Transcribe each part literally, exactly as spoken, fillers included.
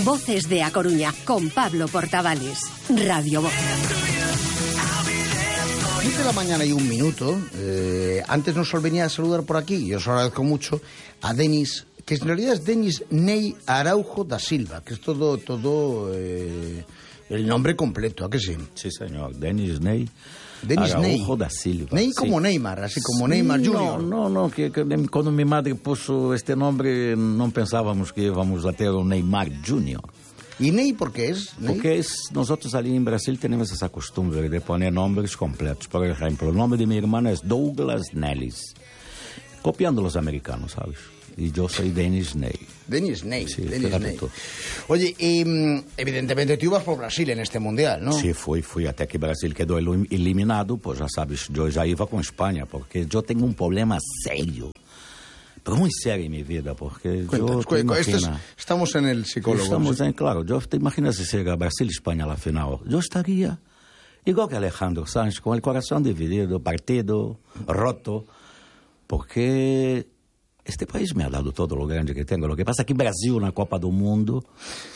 Voces de A Coruña, con Pablo Portavales. Radio Voz. diez de la mañana y un minuto. Eh, antes nos venía a saludar por aquí, y os agradezco mucho, a Denis, que en realidad es Denis Ney Araujo da Silva, que es todo, todo eh, el nombre completo, ¿a que sí? Sí, señor. Denis Ney Denis Araujo Ney. da Silva. Ney como sí. Neymar, así como Sí, Neymar no, júnior No, no, que, que quando mi madre puso este nombre, no pensábamos que íbamos a tener un Neymar júnior ¿Y Ney por qué es? Ney? Porque es, nosotros ali en Brasil tenemos esa costumbre de poner nombres completos. Por ejemplo, el nombre de mi hermana es Douglas Nellis, copiando los americanos, ¿sabes? Y yo soy Denis Ney. Denis Ney. Sí, Denis fíjate Ney. tú. Oye, y, evidentemente tú ibas por Brasil en este mundial, ¿no? Sí, fui, fui até que Brasil quedou elim- eliminado, pues já sabes, eu já iba com Espanha, porque eu tenho um problema sério, pero muy serio en mi vida, porque Cuéntanos, yo te cu- esto es- imagina, estamos en el psicólogo. estamos ¿sí? en, claro, yo te imaginas si llega Brasil-España a la final, yo estaría igual que Alejandro Sanz, con el corazón dividido, partido, roto, porque este país me ha dado todo lo grande que tengo. Lo que pasa es que Brasil na Copa do Mundo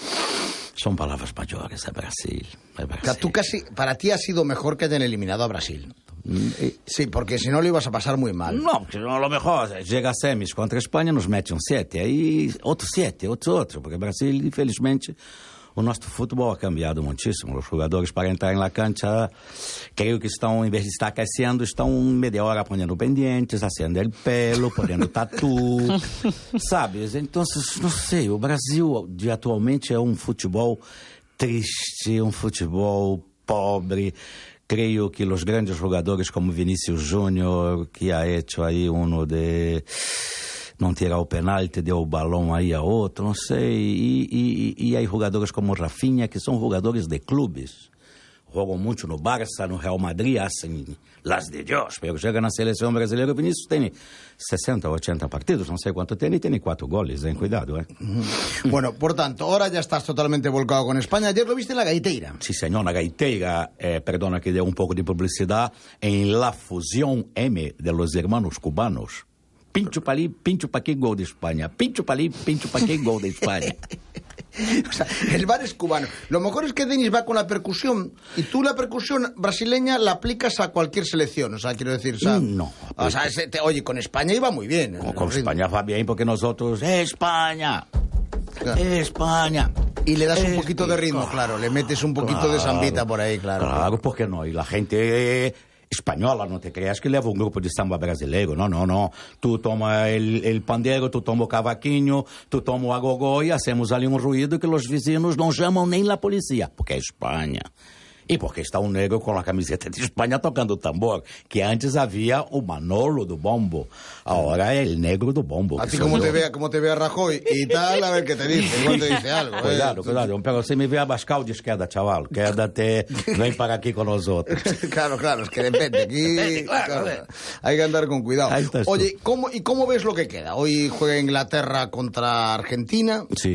son palabras mayores, es Brasil, es O sea, Brasil. tú casi, para ti ha sido mejor que hayan eliminado a Brasil. Sí, porque si no lo ibas a pasar muy mal. No, porque a lo mejor llega a semis contra Espanha, nos mete um sete, aí outro sete, outro outro, porque Brasil, infelizmente, o nosso futebol ha cambiado muitíssimo. Os jogadores, para entrar na cancha, creio que estão, em vez de estar aquecendo, estão meia hora ponendo pendientes, acendo el pelo, ponendo tatu, sabes? Então, não sei, o Brasil de atualmente é um futebol triste, um futebol pobre. Creio que os grandes jogadores como Vinícius Júnior, que ha hecho aí uno de não tirar o penalti, deu o balão aí a outro, não sei. E, e, e aí jogadores como Rafinha, que são jogadores de clubes. Jogam muito no Barça, no Real Madrid, hacen las de Dios. Pero chega na seleção brasileira, o Vinícius tem sesenta, ochenta partidos, não sei quanto tem, e tem quatro goles, ten cuidado, eh. Bueno, por tanto, ahora ya estás totalmente volcado con España. Ayer lo viste en la Gaiteira. Sí, señor, na Gaiteira, eh, perdona que dê um pouco de publicidade, em La Fusión M de los hermanos cubanos. Pincho pa ali, pincho pa aquí, gol de España. Pincho pa ali, pincho pa aquí, gol de España. O sea, el bar es cubano. Lo mejor es que Denis va con la percusión y tú la percusión brasileña la aplicas a cualquier selección. O sea, quiero decir, o sea, No. o sea, ese- te- oye, con España iba muy bien. Con, con España va bien porque nosotros, España, Claro. España. Y le das un Es- poquito de ritmo, claro. Le metes un poquito de zambita por ahí, claro. Claro, ¿por qué no? Y la gente española, no te creas que leva un grupo de samba brasileiro. No, no, no. Tú toma el, el pandero, tú toma o cavaquinho, tú toma o agogó y hacemos ali un ruido que los vecinos no llaman ni la policía, porque es España. E porque está um negro com a camiseta de Espanha tocando tambor, que antes havia o Manolo do bombo, agora é el negro do bombo. Así que como soy te yo. vea, como te vea Rajoy y tal, a ver qué te dice. Igual te dice algo. Cuidado, eh. cuidado, pero se me vê abascal de esquerda, chaval, quédate, vem para aqui com nós outros. Claro, claro, es que depende. Aquí Depende, claro, claro, a ver. hay que andar con cuidado. Ahí estás tú. Oye, ¿cómo, ¿y cómo ves lo que queda? Hoy juega Inglaterra contra Argentina. Sí.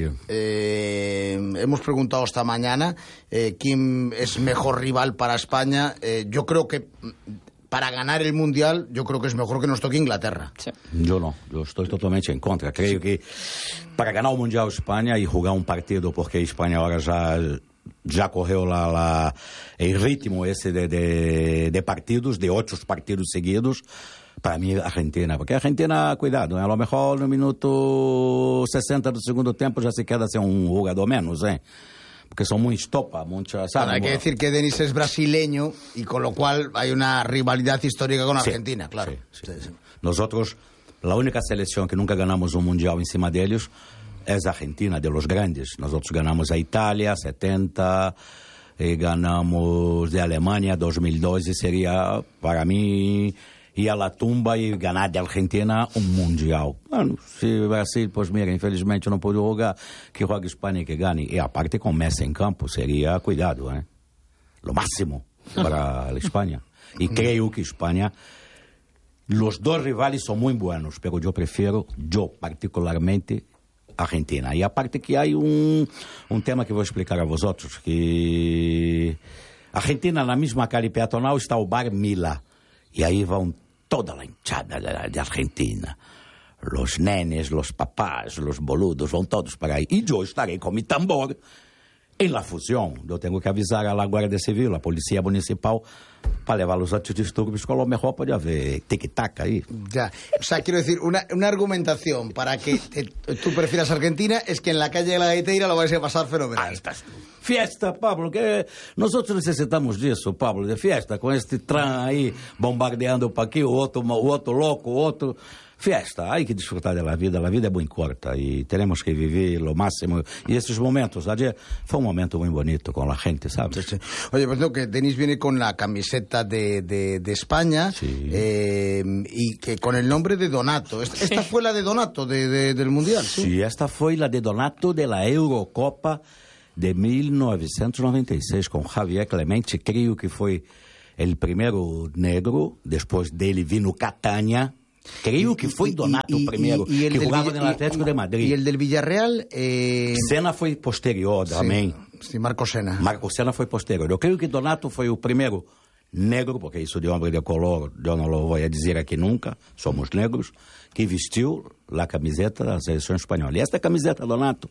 Eh, hemos preguntado esta mañana eh, quién es mejor rival para España. Eh, yo creo que mm, para ganar el Mundial, yo creo que es mejor que nos toque Inglaterra. Eu não, eu estou totalmente em contra. Creio que para ganhar o Mundial Espanha e jogar um partido, porque a Espanha agora já já correu lá, lá em ritmo esse de, de, de partidos, de oito partidos seguidos, para mim a Argentina, porque a Argentina, cuidado, a lo mejor no minuto sessenta do segundo tempo já se queda sem um jogador menos, hein? Porque son muy estopa, muchas... Bueno, hay que decir que Denis es brasileño y con lo cual hay una rivalidad histórica con Sí, Argentina, claro. sí, sí. Sí, sí. Nosotros, la única selección que nunca ganamos un mundial encima de ellos es Argentina, de los grandes. Nosotros ganamos a Italia, setenta, y ganamos de Alemania, dos mil doce, sería para mí ir a la tumba y ganar de Argentina un mundial. Bueno, si Brasil, pues mira, infelizmente não pode jogar, que juegue Espanha y que gane. Y aparte con Messi en campo, sería, cuidado, ¿eh? Lo máximo para la España. Y creo que España, los dos rivales son muy buenos, pero yo prefiero, yo particularmente, Argentina. Y aparte que hay un, un tema que vou explicar a vosotros, que Argentina, na mesma calle peatonal, está o bar Mila. E aí vão toda a hinchada de Argentina. los nenes, los papás, los boludos, vão todos para aí. E eu estarei com mi tambor em la fusão. Eu tenho que avisar a Guarda Civil, a Polícia Municipal, para levar los antidisturbios, con lo mejor pode haver tic-tac ahí. Ya, o sea, quiero decir, una, una argumentación para que te, tú prefieras Argentina es que en la calle de la Gaiteira lo vais a pasar fenomenal. Ahí estás. Fiesta, Pablo, que nosotros necesitamos disso, Pablo, de fiesta, com este tram aí bombardeando para aqui, o outro, o outro louco, o outro... Fiesta, hay que disfrutar de la vida, la vida es muy corta y tenemos que vivir lo máximo. Y estos momentos, ayer fue un momento muy bonito con la gente, ¿sabes? Sí, sí. Oye, pues no, que Denis viene con la camiseta de, de, de España, sí. eh, y que con el nombre de Donato. Esta, esta fue la de Donato de, de, del Mundial, ¿sí? Sí, esta fue la de Donato de la Eurocopa de mil novecientos noventa y seis con Javier Clemente, creo que fue el primero negro, después dele vino Catania. Creo que foi Donato y, y, primeiro, y, y que jugava Villa, no Atlético y, de Madrid. E el del Villarreal... Eh... Senna foi posterior também. Sí, sí, Marco Senna. Marco Senna foi posterior. Eu creio que Donato foi o primeiro negro, porque isso de homem de color eu não lo vou dizer aqui nunca, somos negros, que vestiu a camiseta da seleção espanhola. E esta camiseta, Donato,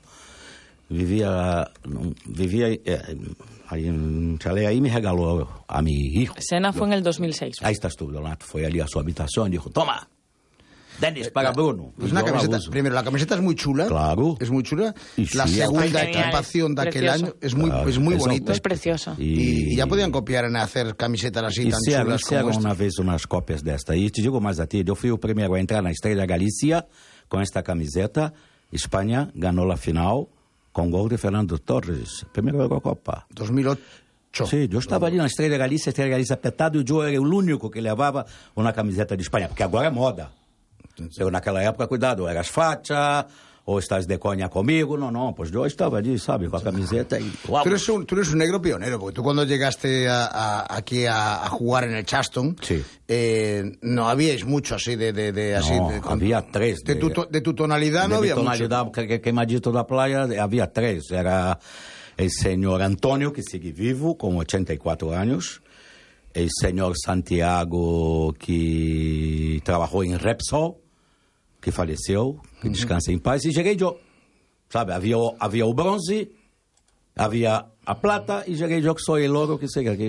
vivia... vivia eh, aí, aí me regalou a mi hijo. Senna fue en el dos mil seis. Ahí estás tú, Donato. Fue allí a su habitación y dijo, toma, Denis, para Bruno. Pues una camiseta, primero, la camiseta es muy chula. Claro. Es muy chula. Y la sí, segunda genial, equipación de aquel precioso. año es muy, Claro, es muy eso, bonita. Es preciosa. Y, y ya podían copiar en hacer camisetas así E tan fizeram, chulas fizeram como esta. uma vez umas cópias desta. E te digo mais a ti, eu fui o primeiro a entrar na Estrela Galícia com esta camiseta. Espanha ganhou a final com gol de Fernando Torres. Primeira Eurocopa. dos mil ocho. Sí, eu estava ali na Estrela Galícia, Estrela Galícia apertado, e eu era o único que levava uma camiseta de Espanha, porque agora é moda. Eu, naquela época, cuidado, eras facha, ou estás de coña comigo, no, no, pues yo estaba allí, ¿sabes? Con la camiseta y... Tú eres, un, tú eres un negro pionero, porque tú cuando llegaste a, a, aquí a, a jugar en el Charleston, sí. eh, no habíais mucho así de... de, de así, no, de, con, había tres. De, de, tu, de tu tonalidad de no había tonalidad, mucho. Que, que Quemadito da Playa, había tres. Era el señor Antonio, que sigue vivo, con ochenta y cuatro años. El señor Santiago, que trabajó en Repsol, que faleceu, que descansa em paz, e cheguei eu. Sabe, havia o, havia o bronze, havia a plata, e cheguei eu que sou el oro que sigue aquí.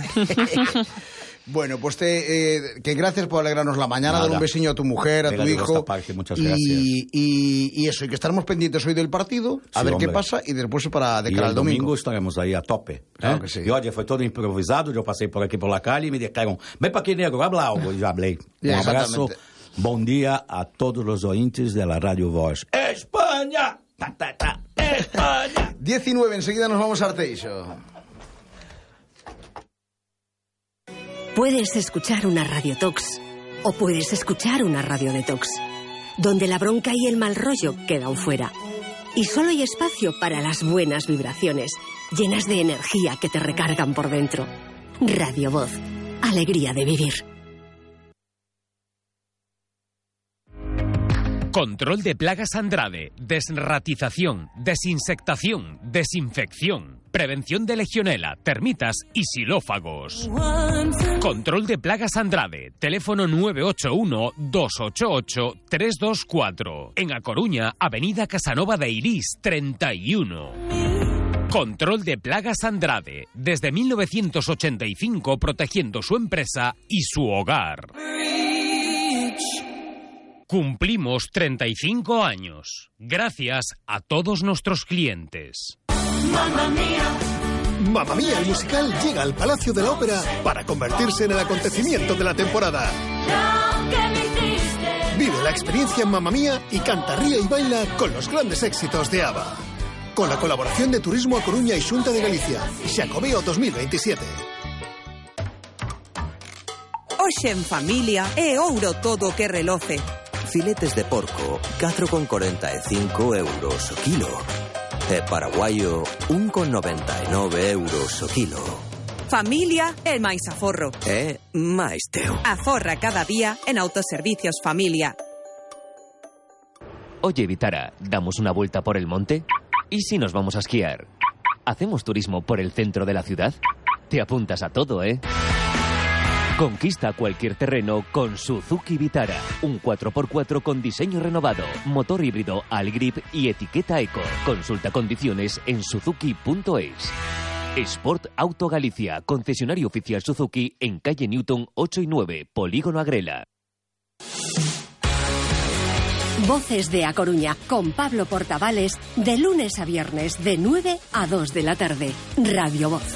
Bueno, pues te, eh, que gracias por alegrarnos la mañana, Nada. dar un besiño a tu mujer, a Venga, tu digo, hijo. esta parte, muchas y, gracias. Y, y eso, y que estaremos pendientes hoy del partido, a Sí, ver hombre. qué pasa, y después para de E cara el al domingo. domingo. estaremos aí a tope. Claro né? que sí. E hoje foi todo improvisado, eu passei por aqui por la calle e me disseram, vem para aqui, negro, habla algo, e já falei. Yeah, Um abraço, exatamente. bom dia a todos os ouvintes da Rádio Voz. Espanha! Ta, ta, ta, Espanha! diecinueve, enseguida nos vamos a Arteixo. Puedes escuchar una Radio Tox o puedes escuchar una Radio Detox, donde la bronca y el mal rollo quedan fuera. Y solo hay espacio para las buenas vibraciones, llenas de energía que te recargan por dentro. Radio Voz, alegría de vivir. Control de plagas Andrade, desratización, desinsectación, desinfección, prevención de legionela, termitas y xilófagos. Control de plagas Andrade, teléfono nueve ocho uno, dos ocho ocho, tres dos cuatro. En A Coruña, avenida Casanova de Irís, treinta y uno. Control de plagas Andrade, desde mil novecientos ochenta y cinco protegiendo su empresa y su hogar. Cumplimos treinta y cinco años, gracias a todos nuestros clientes. Mamma Mía. Mamma Mía, el musical llega al Palacio de la Ópera para convertirse en el acontecimiento de la temporada. Vive la experiencia en Mamma Mía y canta, ríe y baila con los grandes éxitos de ABBA. Con la colaboración de Turismo A Coruña y Xunta de Galicia. Xacobeo dos mil veintisiete. Hoxe en familia é ouro todo o que reloce. Filetes de porco, catro con corenta e cinco euros o kilo. E paraguayo, un con noventa e nove euros o kilo. Familia é máis aforro. E máis teu. Aforra cada día en Autoservicios Familia. Oye, Vitara, ¿damos una vuelta por el monte? ¿Y si nos vamos a esquiar? ¿Hacemos turismo por el centro de la ciudad? Te apuntas a todo, ¿eh? Conquista cualquier terreno con Suzuki Vitara. Un cuatro por cuatro con diseño renovado, motor híbrido Allgrip y etiqueta Eco. Consulta condiciones en suzuki punto es. Sport Auto Galicia, concesionario oficial Suzuki en calle Newton ocho y nueve, Polígono Agrela. Voces de A Coruña, con Pablo Portavales, de lunes a viernes, de nueve a dos de la tarde. Radio Voz.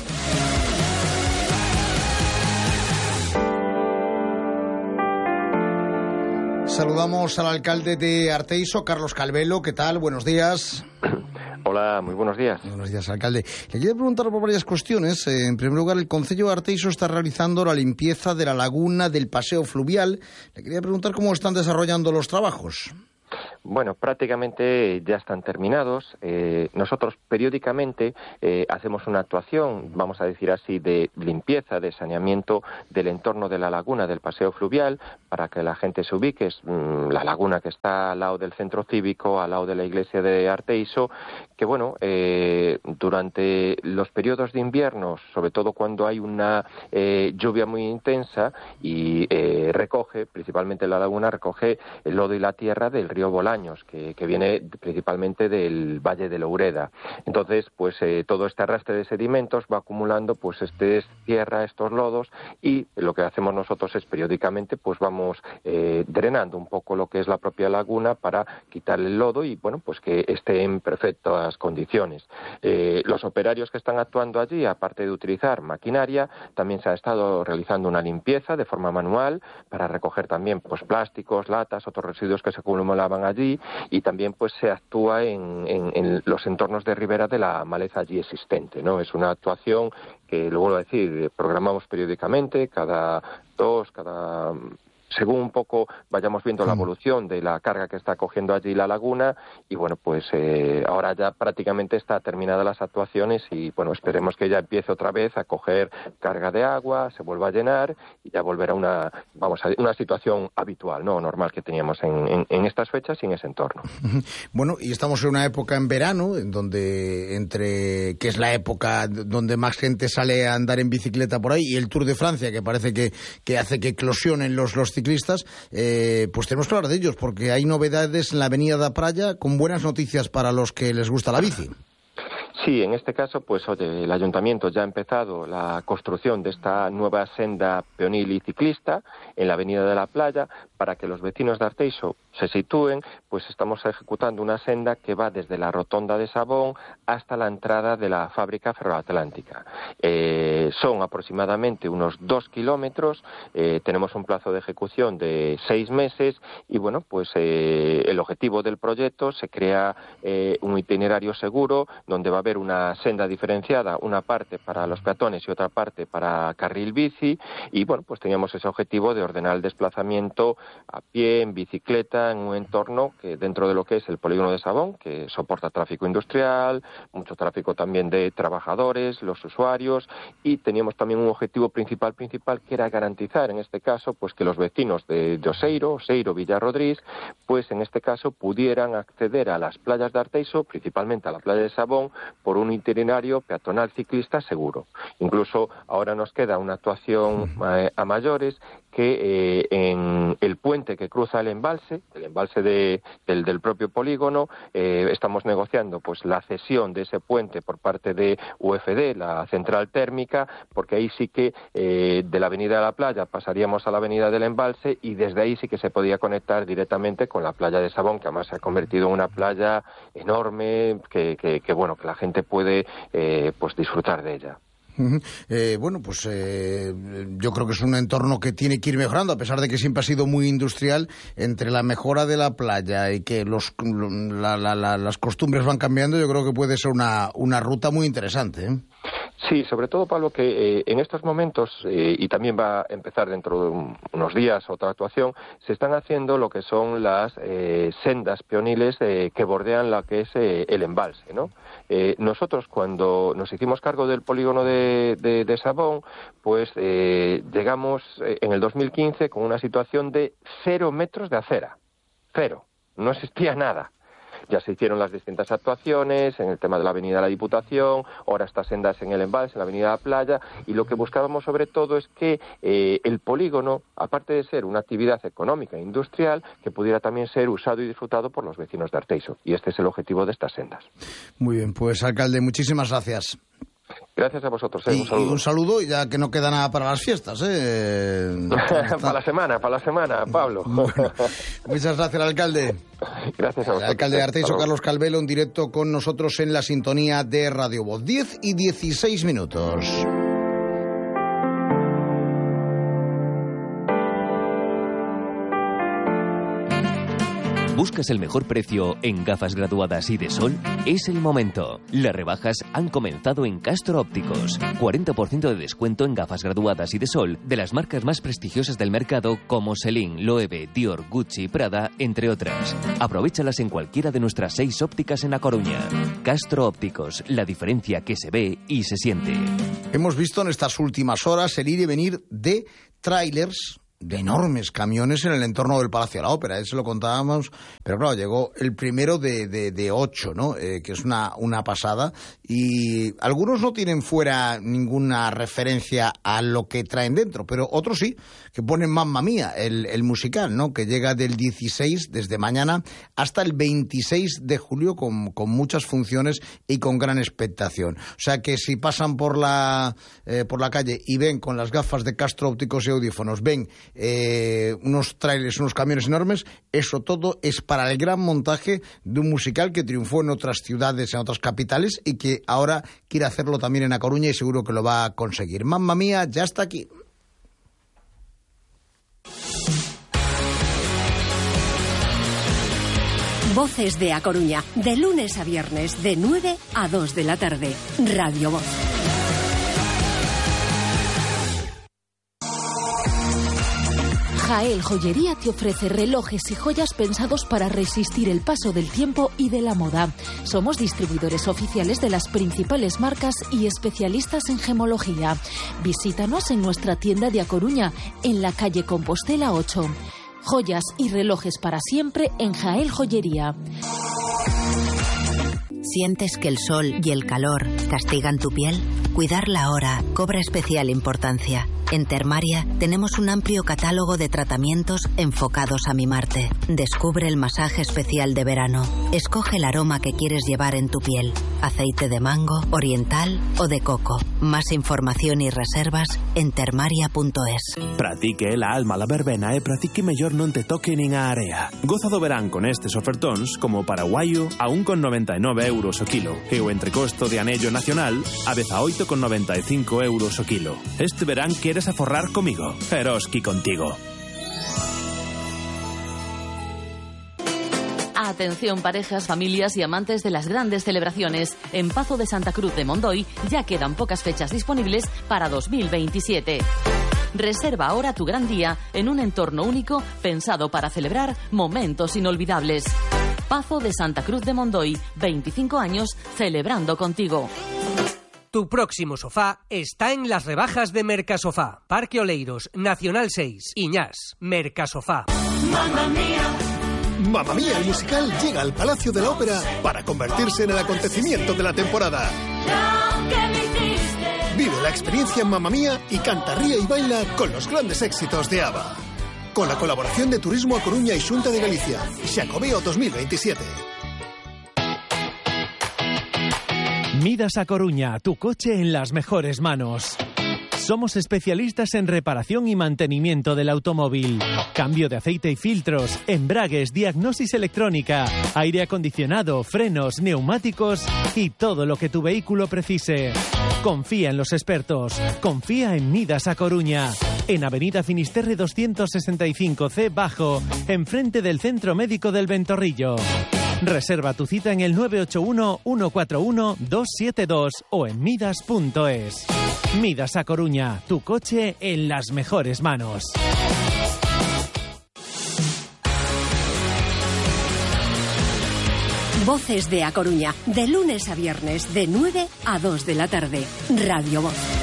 Saludamos al alcalde de Arteixo, Carlos Calvelo. ¿Qué tal? Buenos días. Hola, muy buenos días. Buenos días, alcalde. Le quiero preguntar por varias cuestiones. Eh, en primer lugar, el Concello de Arteixo está realizando la limpieza de la laguna del paseo fluvial. Le quería preguntar cómo están desarrollando los trabajos. Bueno, prácticamente ya están terminados. Eh, nosotros periódicamente eh, hacemos una actuación, vamos a decir así, de limpieza, de saneamiento del entorno de la laguna del paseo fluvial, para que la gente se ubique. Es mmm, la laguna que está al lado del centro cívico, al lado de la iglesia de Arteixo, que bueno, eh, durante los periodos de invierno, sobre todo cuando hay una eh, lluvia muy intensa, y eh, recoge, principalmente la laguna, recoge el lodo y la tierra del río Bolaños, que, que viene principalmente del Valle de Loureda. Entonces, pues eh, todo este arrastre de sedimentos va acumulando, pues este tierra, estos lodos, y lo que hacemos nosotros es periódicamente, pues vamos eh, drenando un poco lo que es la propia laguna para quitar el lodo y, bueno, pues que esté en perfectas condiciones. Eh, los operarios que están actuando allí, aparte de utilizar maquinaria, también se ha estado realizando una limpieza de forma manual para recoger también, pues, plásticos, latas, otros residuos que se acumulaban allí, y también pues se actúa en, en, en los entornos de ribera de la maleza allí existente, ¿no? Es una actuación que, lo vuelvo a decir, programamos periódicamente, cada dos, cada... según un poco vayamos viendo la evolución de la carga que está cogiendo allí la laguna, y bueno, pues eh, ahora ya prácticamente está terminadas las actuaciones y bueno, esperemos que ya empiece otra vez a coger carga de agua, se vuelva a llenar y ya volverá a una, vamos a una situación habitual, no normal, que teníamos en, en, en estas fechas y en ese entorno. Bueno, y estamos en una época en verano, en donde entre que es la época donde más gente sale a andar en bicicleta por ahí, y el Tour de Francia, que parece que, que hace que eclosionen los, los ciclistas, eh, pues tenemos que hablar de ellos, porque hay novedades en la Avenida da Praia, con buenas noticias para los que les gusta la bici. Sí, en este caso, pues oye, el Ayuntamiento ya ha empezado la construcción de esta nueva senda peonil y ciclista en la Avenida de la Playa, para que los vecinos de Arteixo se sitúen. Pues estamos ejecutando una senda que va desde la Rotonda de Sabón hasta la entrada de la fábrica ferroatlántica. Eh, son aproximadamente unos dos kilómetros, eh, tenemos un plazo de ejecución de seis meses y bueno, pues eh, el objetivo del proyecto, se crea eh, un itinerario seguro donde va a haber una senda diferenciada, una parte para los peatones y otra parte para carril bici, y bueno, pues teníamos ese objetivo de ordenar el desplazamiento a pie, en bicicleta, en un entorno que dentro de lo que es el polígono de Sabón, que soporta tráfico industrial, mucho tráfico también de trabajadores, los usuarios, y teníamos también un objetivo principal, principal que era garantizar en este caso pues que los vecinos de, de Oseiro, Oseiro, Villarrodriz, pues en este caso pudieran acceder a las playas de Arteixo, principalmente a la playa de Sabón, por un itinerario peatonal ciclista seguro. Incluso ahora nos queda una actuación eh, a mayores, que eh, en el puente que cruza el embalse, el embalse de, del, del propio polígono, eh, estamos negociando pues la cesión de ese puente por parte de U F D, la central térmica, porque ahí sí que eh, de la avenida de la playa pasaríamos a la avenida del embalse, y desde ahí sí que se podía conectar directamente con la playa de Sabón, que además se ha convertido en una playa enorme, que, que, que bueno, que la gente puede eh, pues disfrutar de ella. Uh-huh. Eh, bueno, pues eh, yo creo que es un entorno que tiene que ir mejorando, a pesar de que siempre ha sido muy industrial. Entre la mejora de la playa y que los, la, la, la, las costumbres van cambiando, yo creo que puede ser una, una ruta muy interesante, ¿eh? Sí, sobre todo, Pablo, que eh, en estos momentos, eh, y también va a empezar dentro de un, unos días otra actuación, se están haciendo lo que son las eh, sendas peoniles eh, que bordean lo que es eh, el embalse, ¿no? Eh, nosotros, cuando nos hicimos cargo del polígono de, de, de Sabón, pues eh, llegamos eh, en el dos mil quince con una situación de cero metros de acera. Cero. No existía nada. Ya se hicieron las distintas actuaciones en el tema de la Avenida de la Diputación, ahora estas sendas en el embalse, en la Avenida de la Playa, y lo que buscábamos sobre todo es que eh, el polígono, aparte de ser una actividad económica e industrial, que pudiera también ser usado y disfrutado por los vecinos de Arteixo. Y este es el objetivo de estas sendas. Muy bien, pues alcalde, muchísimas gracias. Gracias a vosotros. Eh, y, un saludo. Y un saludo, ya que no queda nada para las fiestas. ¿eh? Para la semana, para la semana, Pablo. Bueno, muchas gracias, alcalde. Gracias a vosotros. El alcalde de Arteixo, Carlos Calvelo, en directo con nosotros en la sintonía de Radio Voz. diez y dieciséis minutos. ¿Buscas el mejor precio en gafas graduadas y de sol? Es el momento. Las rebajas han comenzado en Castro Ópticos. cuarenta por ciento de descuento en gafas graduadas y de sol de las marcas más prestigiosas del mercado como Celine, Loewe, Dior, Gucci, Prada, entre otras. Aprovéchalas en cualquiera de nuestras seis ópticas en A Coruña. Castro Ópticos, la diferencia que se ve y se siente. Hemos visto en estas últimas horas el ir y venir de tráilers, de enormes camiones en el entorno del Palacio de la Ópera, eso lo contábamos, pero claro, llegó el primero de, de, de ocho, ¿no? Eh, que es una, una pasada, y algunos no tienen fuera ninguna referencia a lo que traen dentro, pero otros sí, que ponen Mamma Mía, el, el musical, ¿no? Que llega del dieciséis, desde mañana, hasta el veintiséis de julio, con, con muchas funciones y con gran expectación. O sea que si pasan por la, eh, por la calle y ven con las gafas de Castro Ópticos y audífonos, ven Eh, unos trailers, unos camiones enormes, eso todo es para el gran montaje de un musical que triunfó en otras ciudades, en otras capitales, y que ahora quiere hacerlo también en A Coruña, y seguro que lo va a conseguir. Mamma Mía ya está aquí. Voces de A Coruña, de lunes a viernes, de nueve a dos de la tarde. Radio Voz. Jael Joyería te ofrece relojes y joyas pensados para resistir el paso del tiempo y de la moda. Somos distribuidores oficiales de las principales marcas y especialistas en gemología. Visítanos en nuestra tienda de A Coruña, en la calle Compostela ocho. Joyas y relojes para siempre en Jael Joyería. ¿Sientes que el sol y el calor castigan tu piel? Cuidarla ahora cobra especial importancia. En Termaria tenemos un amplio catálogo de tratamientos enfocados a mimarte. Descubre el masaje especial de verano. Escoge el aroma que quieres llevar en tu piel. Aceite de mango, oriental o de coco. Más información y reservas en termaria punto es. Pratique la alma la verbena e pratique mellor non te toque nin a area. Goza do verán con estes ofertóns como paraguayo a un con noventa e nove euros o kilo e o entrecosto de anello nacional a dezaoito con noventa e cinco euros o kilo. Este verán queres aforrar comigo. Eroski contigo. Atención parejas, familias y amantes de las grandes celebraciones. En Pazo de Santa Cruz de Mondoy ya quedan pocas fechas disponibles para dos mil veintisiete. Reserva ahora tu gran día en un entorno único pensado para celebrar momentos inolvidables. Pazo de Santa Cruz de Mondoy, veinticinco años celebrando contigo. Tu próximo sofá está en las rebajas de Mercasofá. Parque Oleiros, Nacional seis, Iñás, Mercasofá. ¡Mamma mía! Mamma Mía, el musical llega al Palacio de la Ópera para convertirse en el acontecimiento de la temporada. Vive la experiencia Mamma Mía y canta, ríe y baila con los grandes éxitos de ABBA. Con la colaboración de Turismo A Coruña y Xunta de Galicia. Xacobeo dos mil veintisiete. Midas A Coruña, tu coche en las mejores manos. Somos especialistas en reparación y mantenimiento del automóvil. Cambio de aceite y filtros, embragues, diagnosis electrónica, aire acondicionado, frenos, neumáticos y todo lo que tu vehículo precise. Confía en los expertos. Confía en Midas A Coruña. En Avenida Finisterre doscientos sesenta y cinco C Bajo, enfrente del Centro Médico del Ventorrillo. Reserva tu cita en el nueve ocho uno, uno cuatro uno, dos siete dos o en midas punto es. Midas A Coruña, tu coche en las mejores manos. Voces de A Coruña, de lunes a viernes, de nueve a dos de la tarde. Radio Voz.